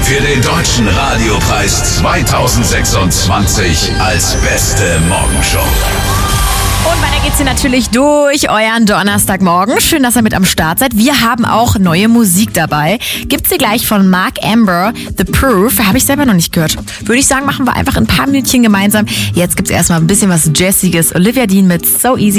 für den Deutschen Radiopreis 2026 als beste Morgenshow. Und weiter geht's hier natürlich durch euren Donnerstagmorgen. Schön, dass ihr mit am Start seid. Wir haben auch neue Musik dabei. Gibt's hier gleich von Mark Amber, The Proof. Habe ich selber noch nicht gehört. Würde ich sagen, machen wir einfach ein paar Minütchen gemeinsam. Jetzt gibt's erstmal ein bisschen was Jazziges. Olivia Dean mit So Easy.